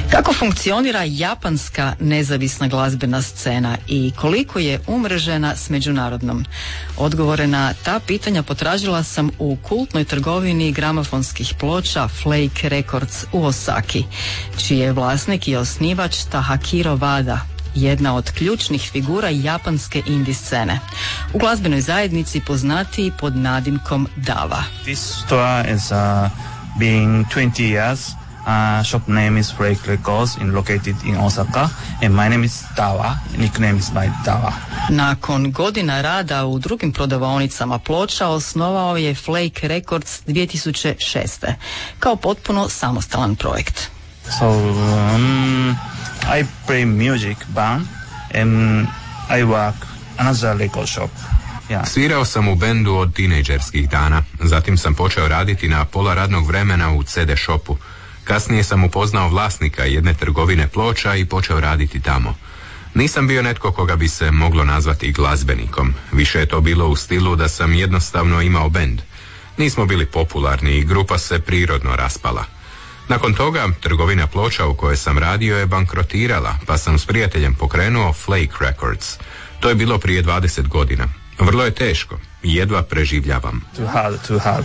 Kako funkcionira japanska nezavisna glazbena scena i koliko je umrežena s međunarodnom? Odgovore na ta pitanja potražila sam u kultnoj trgovini gramofonskih ploča Flake Records u Osaki, čiji je vlasnik i osnivač Tahakiro Wada, jedna od ključnih figura japanske indie scene. U glazbenoj zajednici poznatiji pod nadimkom Dava. This store is been 20 years. Shop name is Flake Records located in Osaka and my name is Dawa, nickname is by Dawa. Nakon godina rada u drugim prodavaonicama ploča osnovao je Flake Records 2006. kao potpuno samostalan projekt. So I play music band and I work another record shop. Yeah. Svirao sam u bendu od tinejdžerskih dana, zatim sam počeo raditi na pola radnog vremena u CD shopu. Kasnije sam upoznao vlasnika jedne trgovine ploča i počeo raditi tamo. Nisam bio netko koga bi se moglo nazvati glazbenikom. Više je to bilo u stilu da sam jednostavno imao bend. Nismo bili popularni i grupa se prirodno raspala. Nakon toga, trgovina ploča u kojoj sam radio je bankrotirala, pa sam s prijateljem pokrenuo Flake Records. To je bilo prije 20 godina. Vrlo je teško. Jedva preživljavam. Too hard.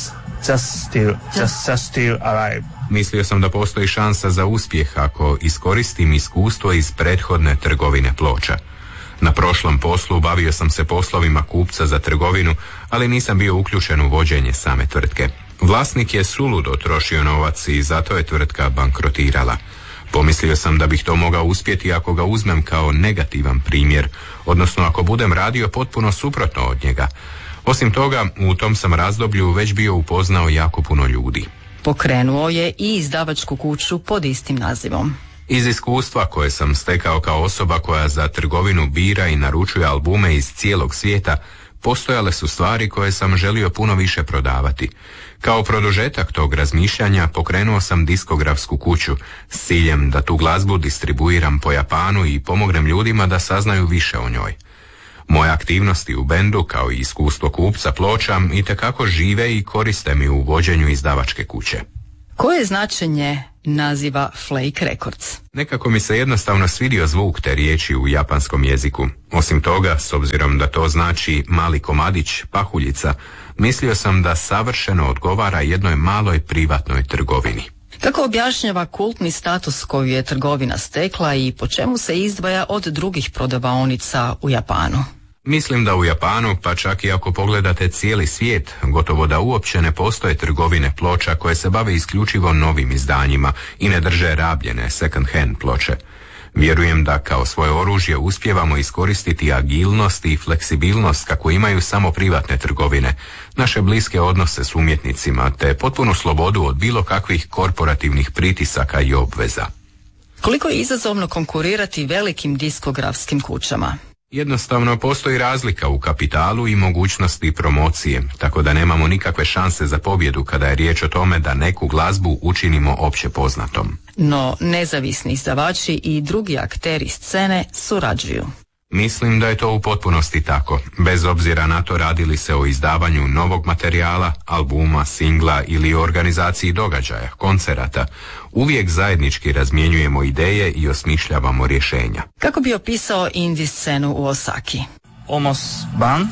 Just still alive. Mislio sam da postoji šansa za uspjeh ako iskoristim iskustvo iz prethodne trgovine ploča. Na prošlom poslu bavio sam se poslovima kupca za trgovinu, ali nisam bio uključen u vođenje same tvrtke. Vlasnik je suludo trošio novac i zato je tvrtka bankrotirala. Pomislio sam da bih to mogao uspjeti ako ga uzmem kao negativan primjer, odnosno ako budem radio potpuno suprotno od njega. Osim toga, u tom sam razdoblju već bio upoznao jako puno ljudi. Pokrenuo je i izdavačku kuću pod istim nazivom. Iz iskustva koje sam stekao kao osoba koja za trgovinu bira i naručuje albume iz cijelog svijeta, postojale su stvari koje sam želio puno više prodavati. Kao produžetak tog razmišljanja pokrenuo sam diskografsku kuću s ciljem da tu glazbu distribuiram po Japanu i pomognem ljudima da saznaju više o njoj. Moje aktivnosti u bendu, kao i iskustvo kupca ploča, itekako žive i koriste mi u vođenju izdavačke kuće. Koje je značenje naziva Flake Records? Nekako mi se jednostavno svidio zvuk te riječi u japanskom jeziku. Osim toga, s obzirom da to znači mali komadić, pahuljica, mislio sam da savršeno odgovara jednoj maloj privatnoj trgovini. Kako objašnjava kultni status koju je trgovina stekla i po čemu se izdvaja od drugih prodavaonica u Japanu? Mislim da u Japanu, pa čak i ako pogledate cijeli svijet, gotovo da uopće ne postoje trgovine ploča koje se bave isključivo novim izdanjima i ne drže rabljene second hand ploče. Vjerujem da kao svoje oružje uspijevamo iskoristiti agilnost i fleksibilnost kako imaju samo privatne trgovine, naše bliske odnose s umjetnicima te potpunu slobodu od bilo kakvih korporativnih pritisaka i obveza. Koliko je izazovno konkurirati velikim diskografskim kućama? Jednostavno postoji razlika u kapitalu i mogućnosti promocije, tako da nemamo nikakve šanse za pobjedu kada je riječ o tome da neku glazbu učinimo opće poznatom. No, nezavisni izdavači i drugi akteri scene surađuju. Mislim da je to u potpunosti tako, bez obzira na to radili se o izdavanju novog materijala, albuma, singla ili organizaciji događaja, koncerata. Uvijek zajednički razmjenjujemo ideje i osmišljavamo rješenja. Kako bi opisao indie scenu u Osaki? Almost band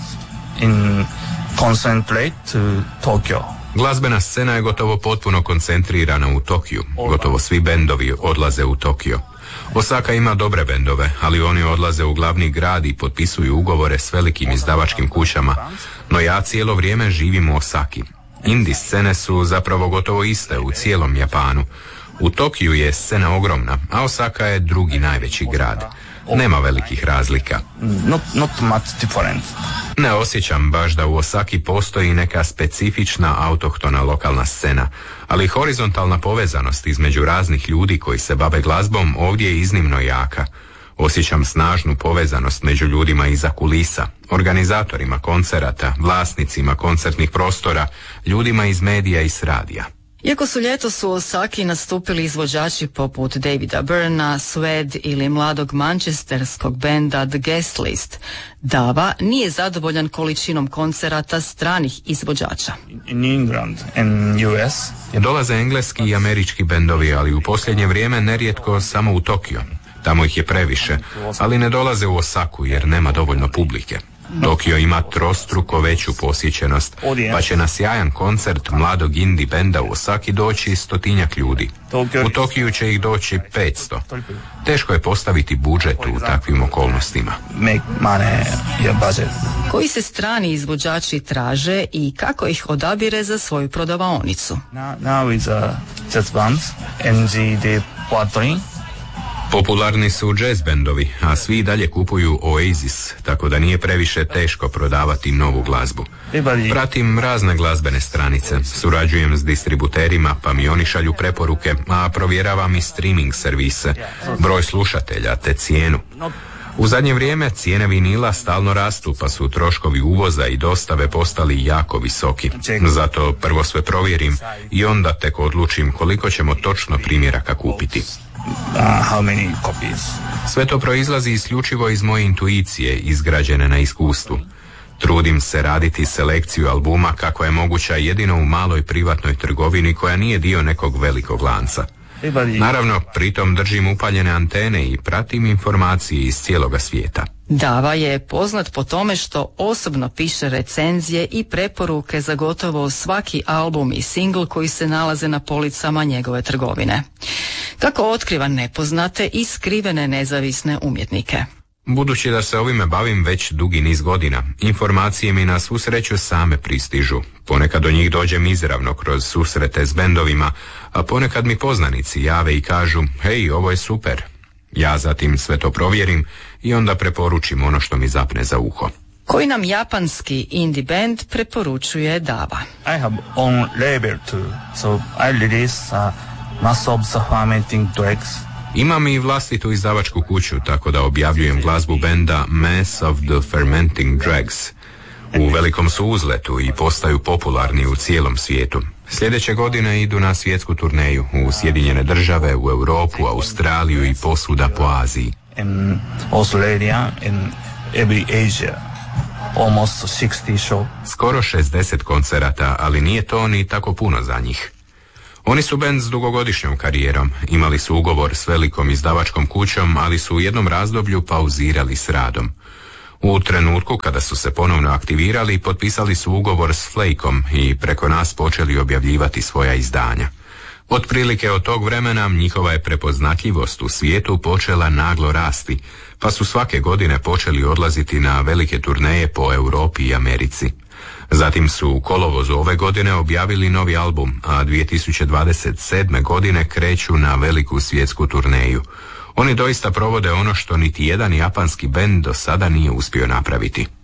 in concentrate to Tokyo. Glazbena scena je gotovo potpuno koncentrirana u Tokiju. Gotovo svi bendovi odlaze u Tokio. Osaka ima dobre bendove, ali oni odlaze u glavni grad i potpisuju ugovore s velikim izdavačkim kućama, no ja cijelo vrijeme živim u Osaki. Indie scene su zapravo gotovo iste u cijelom Japanu. U Tokiju je scena ogromna, a Osaka je drugi najveći grad. Nema velikih razlika. Not much different. Ne osjećam baš da u Osaki postoji neka specifična autohtona lokalna scena, ali horizontalna povezanost između raznih ljudi koji se bave glazbom ovdje je iznimno jaka. Osjećam snažnu povezanost među ljudima iza kulisa, organizatorima koncerata, vlasnicima koncertnih prostora, ljudima iz medija i s radija. Iako su ljetos u Osaki nastupili izvođači poput Davida Byrna, Suede ili mladog manchesterskog benda The Guest List, Dava nije zadovoljan količinom koncerata stranih izvođača. In England and US. Dolaze engleski i američki bendovi, ali u posljednje vrijeme nerijetko samo u Tokio. Tamo ih je previše, ali ne dolaze u Osaku jer nema dovoljno publike. Tokio ima trostruko veću posjećenost, pa će na sjajan koncert mladog indie benda u Osaki doći 100-tinjak ljudi. U Tokiju će ih doći 500. Teško je postaviti budžet u takvim okolnostima. Koji se strani izvođači traže i kako ih odabire za svoju prodavaonicu? Popularni su jazz bendovi, a svi i dalje kupuju Oasis, tako da nije previše teško prodavati novu glazbu. Pratim razne glazbene stranice, surađujem s distributerima, pa mi oni šalju preporuke, a provjeravam i streaming servise, broj slušatelja te cijenu. U zadnje vrijeme cijene vinila stalno rastu, pa su troškovi uvoza i dostave postali jako visoki. Zato prvo sve provjerim i onda tek odlučim koliko ćemo točno primjeraka kupiti. How many copies? Sve to proizlazi isključivo iz moje intuicije, izgrađene na iskustvu. Trudim se raditi selekciju albuma kako je moguća jedino u maloj privatnoj trgovini koja nije dio nekog velikog lanca. Naravno, pritom držim upaljene antene i pratim informacije iz cijeloga svijeta. Dava je poznat po tome što osobno piše recenzije i preporuke za gotovo svaki album i singl koji se nalaze na policama njegove trgovine. Kako otkriva nepoznate i skrivene nezavisne umjetnike? Budući da se ovime bavim već dugi niz godina, informacije mi na svu sreću same pristižu. Ponekad do njih dođem izravno kroz susrete s bendovima, a ponekad mi poznanici jave i kažu, hej, ovo je super. Ja zatim sve to provjerim i onda preporučim ono što mi zapne za uho. Koji nam japanski indie band preporučuje Dava? I have own label too, so I release mass of the fermenting tracks. Imam i vlastitu izdavačku kuću, tako da objavljujem glazbu benda Mass of the Fermenting Dregs. U velikom su uzletu i postaju popularni u cijelom svijetu. Sljedeće godine idu na svjetsku turneju u Sjedinjene države, u Europu, Australiju i posvuda po Aziji. In Australia and every Asia. Almost 60 show. Skoro 60 koncerata, ali nije to ni tako puno za njih. Oni su bend s dugogodišnjom karijerom, imali su ugovor s velikom izdavačkom kućom, ali su u jednom razdoblju pauzirali s radom. U trenutku kada su se ponovno aktivirali, potpisali su ugovor s Flakeom i preko nas počeli objavljivati svoja izdanja. Otprilike od tog vremena njihova je prepoznatljivost u svijetu počela naglo rasti, pa su svake godine počeli odlaziti na velike turneje po Europi i Americi. Zatim su u kolovozu ove godine objavili novi album, a 2027. godine kreću na veliku svjetsku turneju. Oni doista provode ono što niti jedan japanski bend do sada nije uspio napraviti.